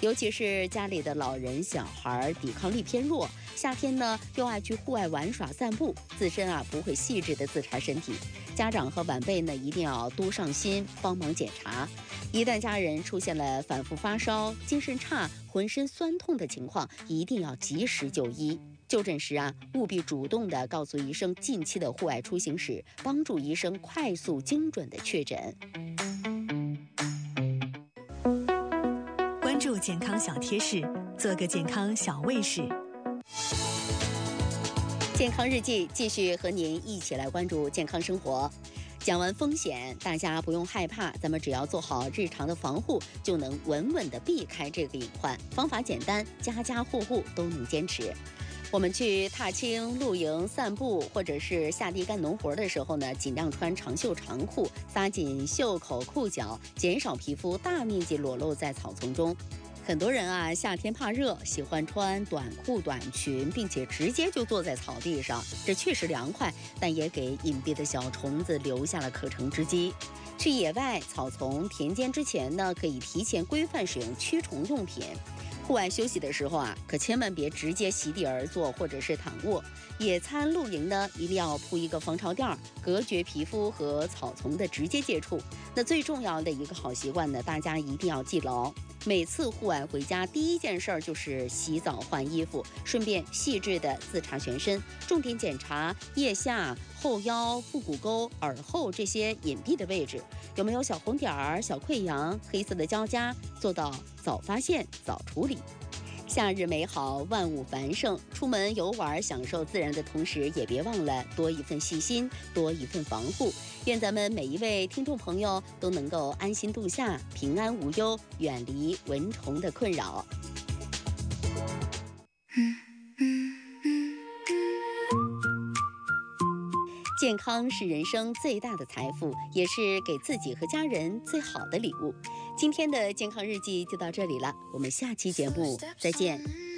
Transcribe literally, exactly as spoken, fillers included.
尤其是家里的老人、小孩抵抗力偏弱，夏天呢又爱去户外玩耍、散步，自身啊不会细致的自查身体。家长和晚辈呢一定要多上心，帮忙检查。一旦家人出现了反复发烧、精神差、浑身酸痛的情况，一定要及时就医。就诊时啊，务必主动地告诉医生近期的户外出行史，帮助医生快速精准地确诊。 关注健康小贴士，做个健康小卫士。 健康日记继续和您一起来关注健康生活。讲完风险，大家不用害怕，咱们只要做好日常的防护，就能稳稳地避开这个隐患。方法简单，家家户户都能坚持。我们去踏青、露营、散步，或者是下地干农活的时候呢，尽量穿长袖长裤，扎紧袖口裤脚，减少皮肤大面积裸露在草丛中。很多人啊，夏天怕热，喜欢穿短裤短裙，并且直接就坐在草地上，这确实凉快，但也给隐蔽的小虫子留下了可乘之机。去野外、草丛、田间之前呢，可以提前规范使用驱虫用品。户外休息的时候啊，可千万别直接席地而坐或者是躺卧。野餐露营呢，一定要铺一个防潮垫，隔绝皮肤和草丛的直接接触。那最重要的一个好习惯呢，大家一定要记牢。每次户外回家，第一件事儿就是洗澡换衣服，顺便细致的自查全身，重点检查腋下、后腰、腹股沟、耳后这些隐蔽的位置，有没有小红点儿、小溃疡、黑色的交痂，做到早发现、早处理。夏日美好，万物繁盛，出门游玩享受自然的同时，也别忘了多一份细心，多一份防护。愿咱们每一位听众朋友都能够安心度夏，平安无忧，远离蚊虫的困扰。健康是人生最大的财富，也是给自己和家人最好的礼物。今天的健康日记就到这里了，我们下期节目再见。